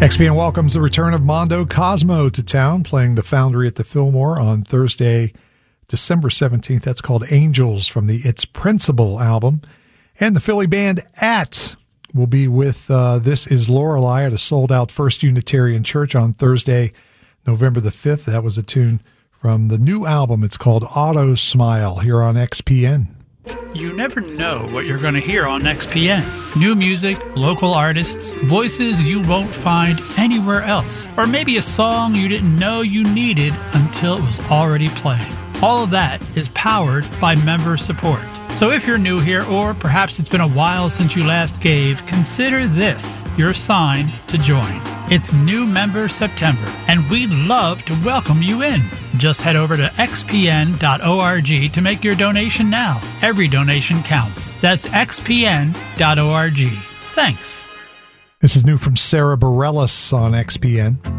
XPN welcomes the return of Mondo Cosmo to town, playing the Foundry at the Fillmore on Thursday, December 17th. That's called Angels from the It's Principle album. And the Philly band At will be with This Is Lorelei at a sold-out First Unitarian Church on Thursday, November the 5th. That was a tune from the new album. It's called Auto Smile here on XPN. You never know what you're going to hear on XPN. New music, local artists, voices you won't find anywhere else. Or maybe a song you didn't know you needed until it was already playing. All of that is powered by member support. So if you're new here, or perhaps it's been a while since you last gave, consider this your sign to join. It's New Member September, and we'd love to welcome you in. Just head over to xpn.org to make your donation now. Every donation counts. That's xpn.org. Thanks. This is new from Sarah Bareilles on XPN.